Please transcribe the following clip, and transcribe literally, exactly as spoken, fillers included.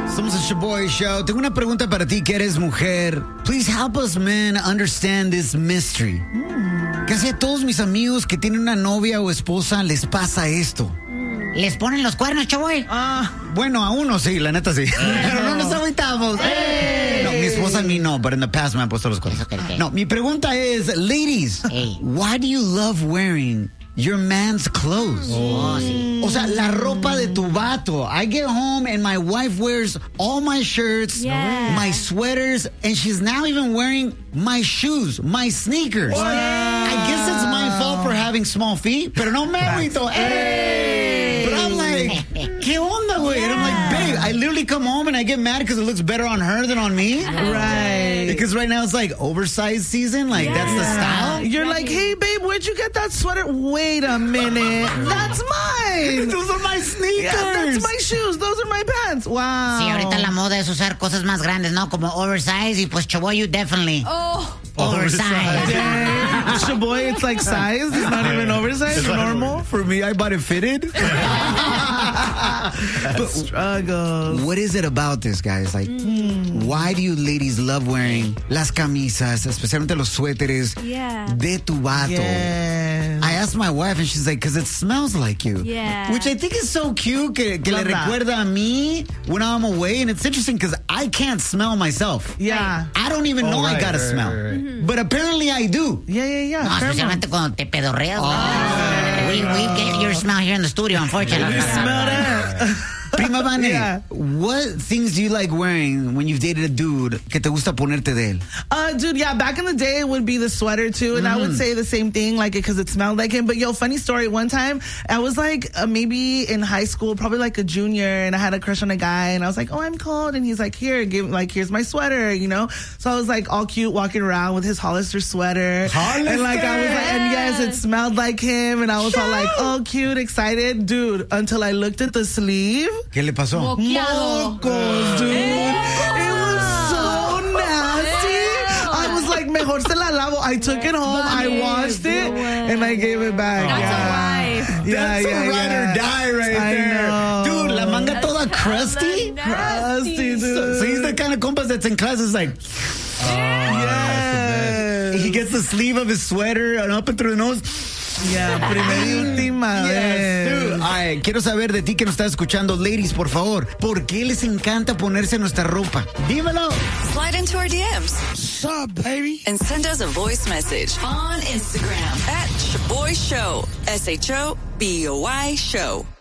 Somos el Shoboy Show. Tengo una pregunta para ti que eres mujer. Please help us men understand this mystery. Mm. Casi a todos mis amigos que tienen una novia o esposa les pasa esto. ¿Les ponen los cuernos, Shoboy? Ah, bueno, a uno sí, la neta sí. Pero no nos agüitamos. Hey. No, mi esposa a mí no, pero en the past me han puesto los cuernos. No, mi pregunta es, ladies, hey. Why do you love wearing your man's clothes? Oh, sí. O sea, la ropa de tu vato. I get home and my wife wears all my shirts, yeah. my sweaters, and she's now even wearing my shoes, my sneakers. Wow. I guess it's my fault for having small feet, pero no me agüito. Hey! But I'm like, ¿qué onda, güey? Yeah. And I'm like, babe, I literally come home and I get mad because it looks better on her than on me. Right. Because right now it's like oversized season. Like, yeah. That's the style. You're like, hey, babe, where'd you get that sweater? Wait a minute. That's mine. Those are my sneakers. Yeah, that's my shoes. Those are my pants. Wow. Sí, ahorita la moda es usar cosas más grandes, ¿no? Como oversize y pues Shoboy, you definitely. Oh. Oversize. Yeah. Shoboy, it's like size. It's not even oversized. It's normal. For me, I bought it fitted. But struggles. What is it about this, guys? Like, mm. why do you ladies love wearing las camisas, especialmente los suéteres yeah. de tu vato? Yes. I asked my wife and she's like, because it smells like you. Yeah. Which I think is so cute, que, que le Love that. recuerda a mí when I'm away. And it's interesting because I can't smell myself. Yeah. I don't even Oh, know right, I gotta right, smell. right, right. Mm-hmm. But apparently I do. Yeah, yeah, yeah. No, especialmente cuando te pedorreas. Oh. We, we get your smell here in the studio, unfortunately. You smell that? Prima Vane, Yeah. what things do you like wearing when you've dated a dude que te gusta ponerte de él? Uh, dude, yeah, back in the day it would be the sweater too, and mm. I would say the same thing, like, because it smelled like him. But yo, funny story, one time I was like uh, maybe in high school, probably like a junior, and I had a crush on a guy, and I was like, oh, I'm cold, and he's like, here, give, like, here's my sweater, you know? So I was like all cute walking around with his Hollister sweater. Hollister! And like I was like, and yes, it smelled like him, and I was Show. all like, oh, cute, excited, dude, until I looked at the sleeve. ¿Qué le pasó? Mocos, dude. It was so nasty. I was like, mejor se la lavo. I took it home, I washed it, and I gave it back. That's yeah. a wife. Yeah, That's yeah, a ride yeah. or die right I there. know. Dude, la manga toda crusty. Crusty, dude. So, so he's the kind of compas that's in class is like, Yes. he gets the sleeve of his sweater and up and through the nose. Yeah, primera y última Yes, vez. dude. Ay, quiero saber de ti que nos estás escuchando, ladies, por favor. ¿Por qué les encanta ponerse nuestra ropa? Dímelo. Slide into our D Ms. What's up, baby? And send us a voice message on Instagram at Shoboy Show. S H O B O Y Show.